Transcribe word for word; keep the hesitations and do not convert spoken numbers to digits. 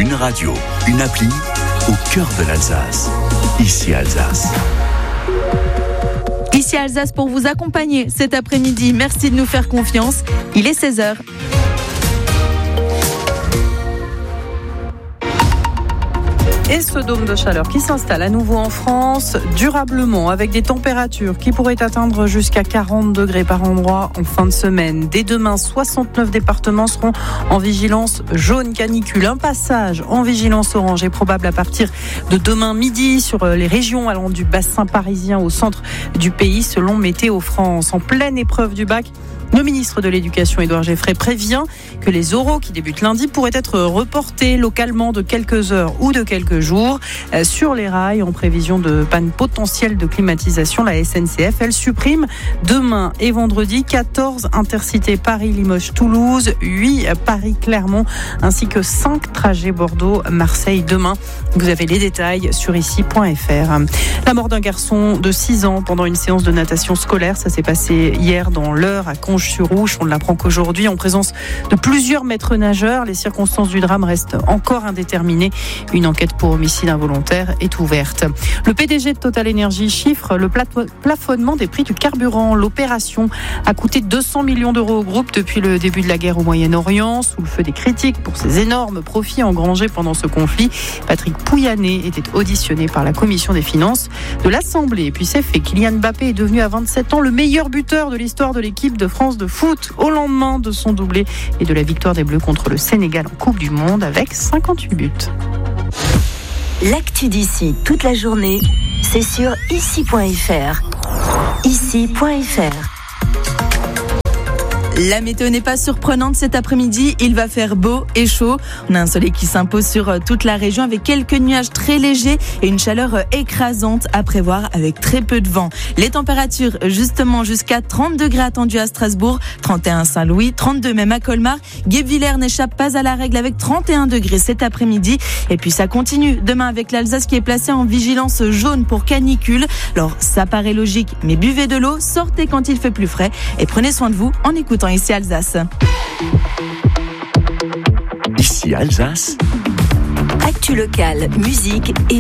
Une radio, une appli au cœur de l'Alsace. Ici Alsace. Ici Alsace pour vous accompagner cet après-midi. Merci de nous faire confiance. Il est seize heures. Et ce dôme de chaleur qui s'installe à nouveau en France durablement avec des températures qui pourraient atteindre jusqu'à quarante degrés par endroit en fin de semaine. Dès demain, soixante-neuf départements seront en vigilance jaune canicule. Un passage en vigilance orange est probable à partir de demain midi sur les régions allant du bassin parisien au centre du pays selon Météo France. En pleine épreuve du bac, le ministre de l'Éducation, Édouard Geffray, prévient que les oraux qui débutent lundi pourraient être reportés localement de quelques heures ou de quelques jours sur les rails en prévision de panne potentielle de climatisation. La S N C F, elle supprime demain et vendredi quatorze intercités Paris-Limoges-Toulouse, huit Paris-Clermont ainsi que cinq trajets Bordeaux-Marseille demain. Vous avez les détails sur ici point f r. La mort d'un garçon de six ans pendant une séance de natation scolaire, ça s'est passé hier dans l'Eure à Conches-sur-Ouche. On l'apprend qu'aujourd'hui, en présence de plusieurs maîtres nageurs, les circonstances du drame restent encore indéterminées. Une enquête pour homicide involontaire est ouverte. Le P D G de Total Energy chiffre le plafonnement des prix du carburant. L'opération a coûté deux cents millions d'euros au groupe depuis le début de la guerre au Moyen-Orient. Sous le feu des critiques pour ses énormes profits engrangés pendant ce conflit, Patrick Pouyanné était auditionné par la commission des finances de l'Assemblée. Et puis c'est fait, Kylian Mbappé est devenu à vingt-sept ans le meilleur buteur de l'histoire de l'équipe de France de foot au lendemain de son doublé et de la victoire des Bleus contre le Sénégal en Coupe du Monde avec cinquante-huit buts. L'actu d'ici toute la journée, c'est sur ici point f r. ici point f r. La météo n'est pas surprenante cet après-midi, il va faire beau et chaud. On a un soleil qui s'impose sur toute la région avec quelques nuages très légers et une chaleur écrasante à prévoir avec très peu de vent. Les températures justement jusqu'à trente degrés attendus à Strasbourg, trente et un à Saint-Louis, trente-deux même à Colmar. Guebwiller n'échappe pas à la règle avec trente et un degrés cet après-midi. Et puis ça continue demain avec l'Alsace qui est placée en vigilance jaune pour canicule. Alors ça paraît logique, mais buvez de l'eau, sortez quand il fait plus frais et prenez soin de vous en écoutant ici Alsace. Ici Alsace. Actu locale, musique et